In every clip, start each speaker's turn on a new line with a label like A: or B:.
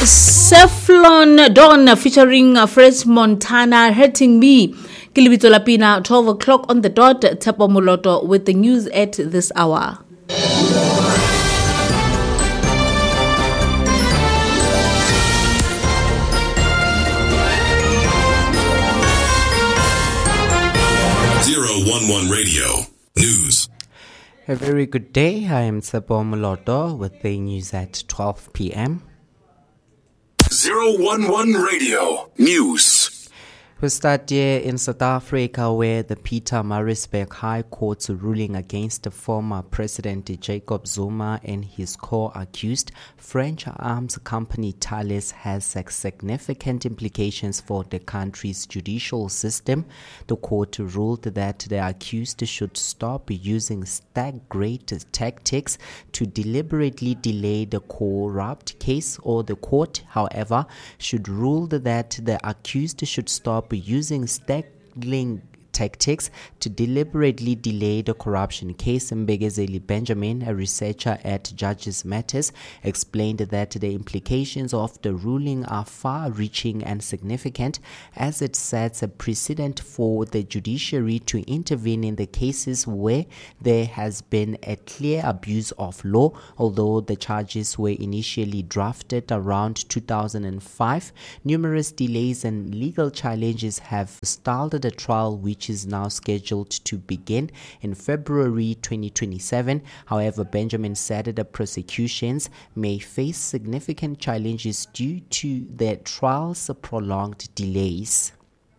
A: Safflon Dawn featuring Fresh Montana, Hurting Me. Kilibito Lapina, 12 o'clock on the dot. Tshepo Moloto with the news at this hour.
B: One Radio News.
C: A very good day. I am Tshepo Moloto with the news at 12 p.m.
B: 011 Radio News.
C: We start here in South Africa, where the Pietermaritzburg High Court's ruling against the former President Jacob Zuma and his co-accused French arms company Thales has significant implications for the country's judicial system. The court ruled that the accused should stop using staggered tactics to deliberately delay the corrupt case, or the court, however, should rule that the accused should stop using staggering tactics to deliberately delay the corruption case. Mbegezeli Benjamin, a researcher at Judges Matters, explained that the implications of the ruling are far-reaching and significant, as it sets a precedent for the judiciary to intervene in the cases where there has been a clear abuse of law. Although the charges were initially drafted around 2005, numerous delays and legal challenges have stalled the trial, which is now scheduled to begin in February 2027. However, Benjamin said the prosecutions may face significant challenges due to the trial's prolonged delays.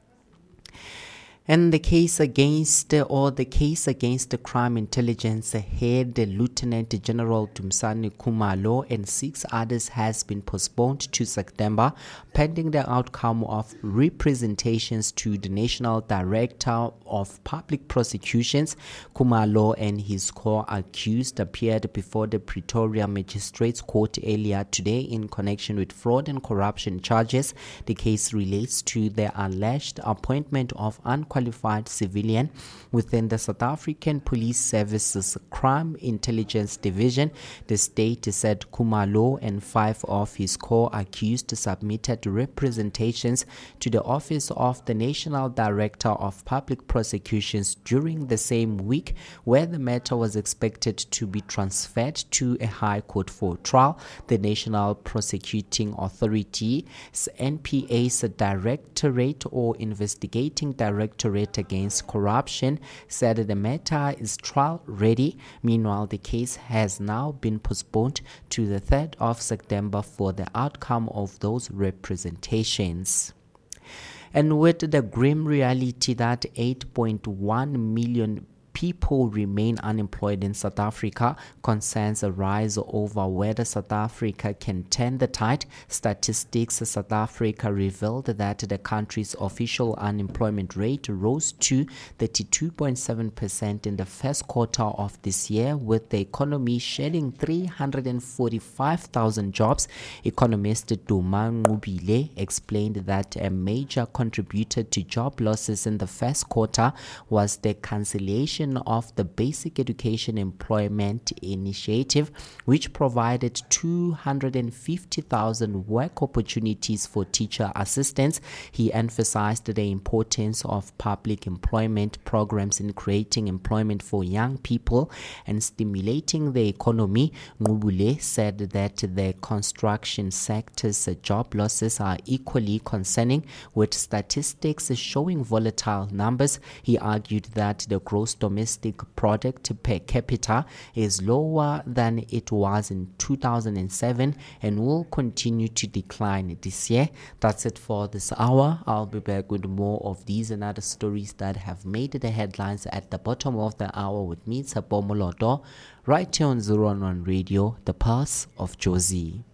C: And the case against the Crime Intelligence head, Lieutenant General Dumisani Khumalo, and 6 others has been postponed to September, pending the outcome of representations to the National Director of Public Prosecutions. Khumalo and his co-accused appeared before the Pretoria Magistrates Court earlier today in connection with fraud and corruption charges. The case relates to the alleged appointment of unqualified civilian within the South African Police Service's Crime Intelligence Division. The state said Khumalo and 5 of his co-accused submitted representations to the Office of the National Director of Public Prosecutions during the same week, where the matter was expected to be transferred to a high court for trial. The National Prosecuting Authority's NPA's Directorate or Investigating Directorate Against Corruption said the matter is trial ready. Meanwhile, the case has now been postponed to the 3rd of September for the outcome of those representations. And with the grim reality that 8.1 million people remain unemployed in South Africa, concerns arise over whether South Africa can turn the tide. Statistics South Africa revealed that the country's official unemployment rate rose to 32.7% in the first quarter of this year, with the economy shedding 345,000 jobs. Economist Duma Ngubile explained that a major contributor to job losses in the first quarter was the cancellation of the Basic Education Employment Initiative, which provided 250,000 work opportunities for teacher assistants. He emphasized the importance of public employment programs in creating employment for young people and stimulating the economy. Ngubule said that the construction sector's job losses are equally concerning, with statistics showing volatile numbers. He argued that the gross domestic product per capita is lower than it was in 2007 and will continue to decline this year. That's it for this hour. I'll be back with more of these and other stories that have made the headlines at the bottom of the hour with me, Tshepo Moloto, right here on 011 Radio, the Pulse of Jozi.